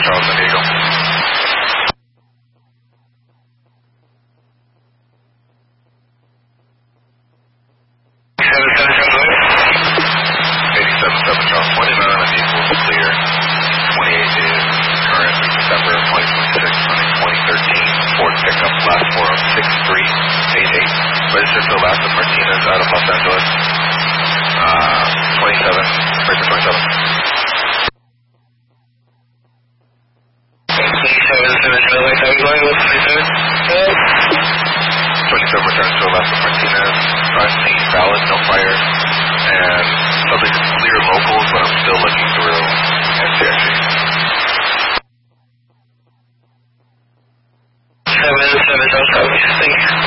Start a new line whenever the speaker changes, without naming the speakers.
Charles, San Diego. Charles, 29 on the vehicle is clear. 28 is current, December 2026, running 2013 Ford pickup, last 4 on 6388. Registered to Alaska Martinez out of Los Angeles. 27, register 27. 27 returns to Alaska Martinez. Crime scene valid, no fire. And subject is clear locals, but I'm still looking through NCXC.